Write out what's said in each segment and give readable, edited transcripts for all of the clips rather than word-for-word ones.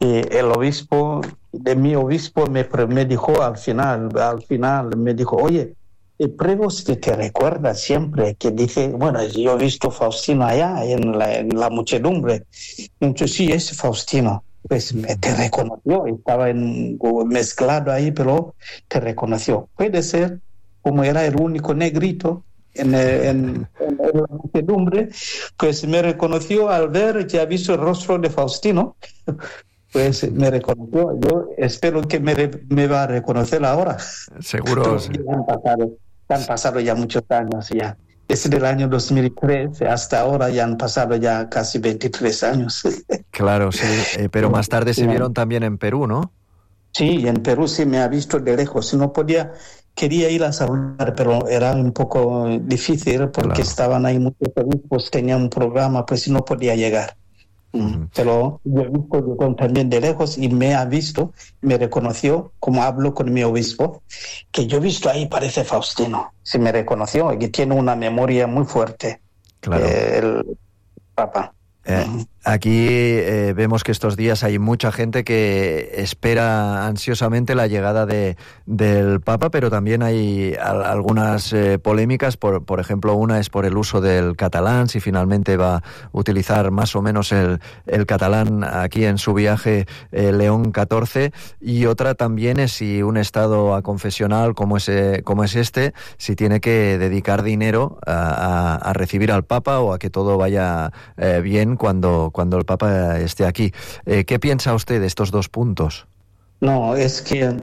Y el obispo, de mi obispo, me dijo al final me dijo, oye, Prevost que te recuerda siempre, que dice, bueno, yo he visto Faustino allá en la muchedumbre. Entonces, sí, es Faustino. Pues te reconoció, estaba mezclado ahí, pero te reconoció. Puede ser, como era el único negrito en la muchedumbre, pues me reconoció al ver que ha visto el rostro de Faustino. Pues me reconoció. Yo espero que me va a reconocer ahora. Seguro. Sí. Han pasado ya muchos años ya. Desde el año 2003 hasta ahora ya han pasado ya casi 23 años. Claro, sí, pero más tarde se vieron también en Perú, ¿no? Sí, en Perú sí me ha visto de lejos. No podía, quería ir a saludar, pero era un poco difícil porque estaban ahí muchos obispos, tenían un programa, pues no podía llegar. Pero yo he visto también de lejos y me ha visto, me reconoció, como hablo con mi obispo, que yo he visto ahí parece Faustino. Sí me reconoció y que tiene una memoria muy fuerte. Claro. El Papa. Aquí vemos que estos días hay mucha gente que espera ansiosamente la llegada del Papa, pero también hay algunas polémicas. Por ejemplo, una es por el uso del catalán, si finalmente va a utilizar más o menos el catalán aquí en su viaje León XIV, y otra también es si un estado aconfesional como es este, si tiene que dedicar dinero a recibir al Papa o a que todo vaya bien cuando el Papa esté aquí. ¿Qué piensa usted de estos dos puntos? No, es que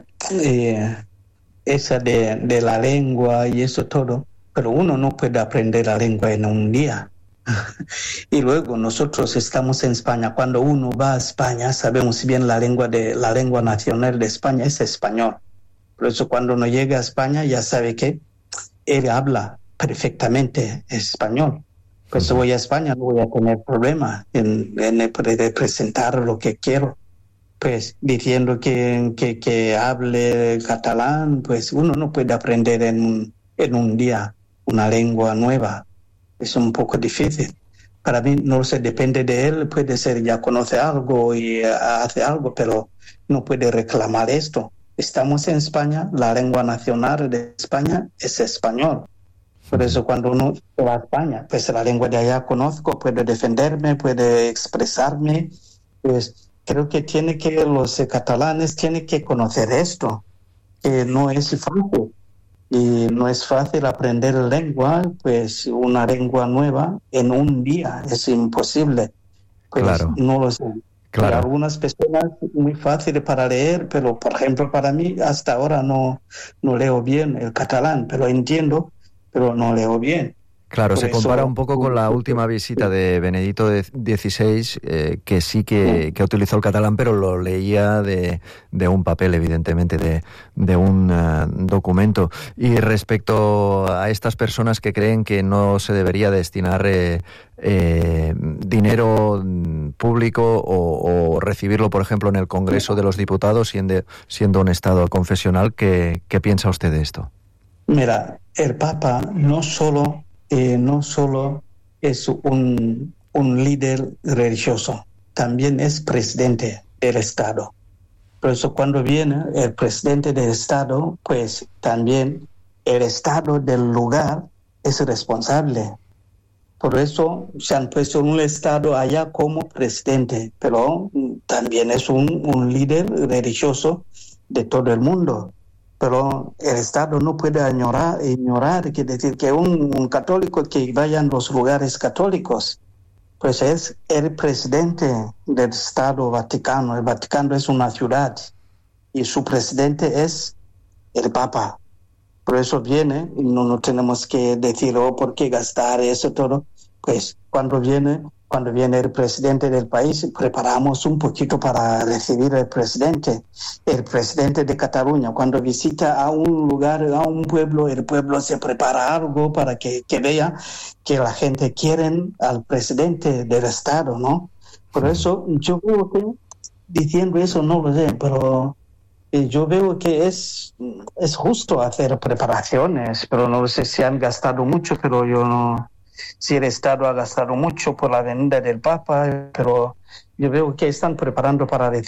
esa de la lengua y eso todo, pero uno no puede aprender la lengua en un día. Y luego nosotros estamos en España. Cuando uno va a España, sabemos bien la lengua nacional de España es español. Por eso cuando uno llega a España ya sabe que él habla perfectamente español. Pues voy a España, no voy a tener problema en presentar lo que quiero. Pues diciendo que hable catalán, pues uno no puede aprender en un día una lengua nueva. Es un poco difícil. Para mí no se depende de él, puede ser ya conoce algo y hace algo, pero no puede reclamar esto. Estamos en España, la lengua nacional de España es español. Por eso cuando uno va a España, pues la lengua de allá conozco, puedo defenderme, puedo expresarme. Pues creo que los catalanes tienen que conocer esto, que no es fácil. Y no es fácil aprender lengua, pues una lengua nueva en un día, es imposible. Pues claro. No lo sé. Claro. Para algunas personas es muy fácil para leer, pero por ejemplo para mí hasta ahora no leo bien el catalán, pero entiendo, pero no leo bien. Claro, Por se compara un poco con la última visita de Benedicto XVI, que sí que utilizó el catalán, pero lo leía de un papel, evidentemente, de un documento. Y respecto a estas personas que creen que no se debería destinar dinero público o recibirlo, por ejemplo, en el Congreso de los Diputados, siendo un estado confesional, ¿qué piensa usted de esto? Mira, el Papa no solo es un líder religioso, también es presidente del Estado. Por eso cuando viene el presidente del Estado, pues también el Estado del lugar es responsable. Por eso se han puesto en un Estado allá como presidente, pero también es un líder religioso de todo el mundo. Pero el Estado no puede ignorar, quiere decir que un católico que vaya a los lugares católicos, pues es el presidente del Estado Vaticano. El Vaticano es una ciudad y su presidente es el Papa. Por eso viene, y no tenemos que decir, ¿por qué gastar eso todo? Pues cuando viene el presidente del país, preparamos un poquito para recibir al presidente. El presidente de Cataluña, cuando visita a un lugar, a un pueblo, el pueblo se prepara algo para que vea que la gente quiere al presidente del Estado, ¿no? Por eso yo veo que, diciendo eso, no lo sé, pero yo veo que es justo hacer preparaciones, pero no sé si han gastado mucho, pero yo no. Si el Estado ha gastado mucho por la venida del Papa, pero yo veo que están preparando para recibir